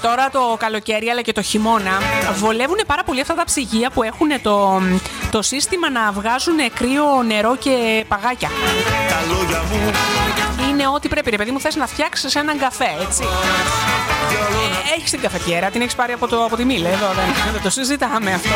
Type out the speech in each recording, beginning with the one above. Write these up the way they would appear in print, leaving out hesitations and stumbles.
τώρα το καλοκαίρι αλλά και το χειμώνα βολεύουν πάρα πολύ αυτά τα ψυγεία που έχουν το σύστημα να βγάζουν κρύο, νερό και παγάκια. Είναι ό,τι πρέπει, ρε παιδί μου, θες να φτιάξεις έναν καφέ, έτσι. Έχεις την καφετιέρα, την έχεις πάρει από τη Μίλε, εδώ δεν το συζητάμε αυτό.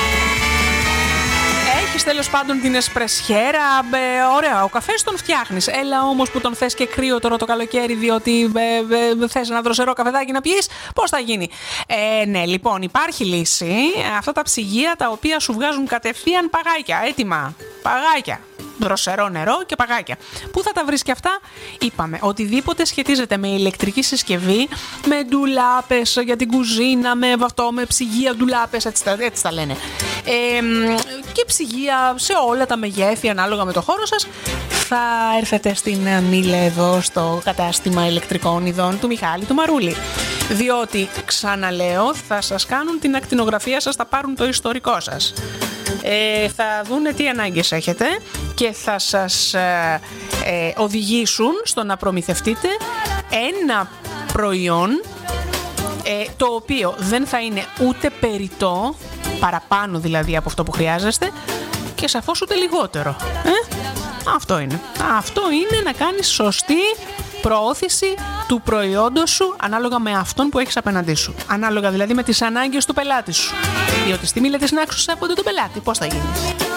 Έχεις τέλος πάντων την εσπρεσιέρα, ωραία, ο καφές τον φτιάχνεις. Έλα όμως που τον θες και κρύο τώρα το καλοκαίρι, διότι θες ένα δροσερό καφεδάκι να πιείς, πώς θα γίνει? Ναι, λοιπόν, υπάρχει λύση. Αυτά τα ψυγεία τα οποία σου βγάζουν κατευθείαν παγάκια, έτοιμα, παγάκια. Δροσερό νερό και παγάκια. Πού θα τα βρεις και αυτά? Είπαμε, οτιδήποτε σχετίζεται με ηλεκτρική συσκευή, με ντουλάπες για την κουζίνα, με ψυγεία, ντουλάπες, έτσι τα λένε. Και ψυγεία σε όλα τα μεγέθη ανάλογα με το χώρο σας. Θα έρθετε στην Μίλε εδώ στο κατάστημα ηλεκτρικών ειδών του Μιχάλη του Μαρούλη. Διότι, ξαναλέω, θα σας κάνουν την ακτινογραφία σας, θα πάρουν το ιστορικό σας. Θα δούνε τι ανάγκες έχετε και θα σας οδηγήσουν στο να προμηθευτείτε ένα προϊόν το οποίο δεν θα είναι ούτε περιττό, παραπάνω δηλαδή από αυτό που χρειάζεστε, και σαφώς ούτε λιγότερο. Αυτό είναι. Αυτό είναι να κάνεις σωστή προώθηση του προϊόντος σου ανάλογα με αυτόν που έχεις απέναντί σου. Ανάλογα δηλαδή με τις ανάγκες του πελάτη σου. Διότι στη Μίλε της Νάξου σέβονται τον πελάτη. Πώς θα γίνει?